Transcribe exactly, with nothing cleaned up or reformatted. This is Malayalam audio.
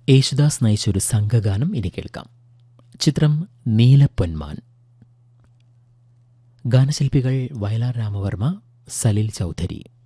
യേശുദാസ് നയിച്ചൊരു സംഘഗാനം ഇനി കേൾക്കാം. ചിത്രം നീലപ്പൊന്മാൻ. ഗാനശില്പികൾ വയലാർ രാമവർമ്മ, സലിൽ ചൗധരി.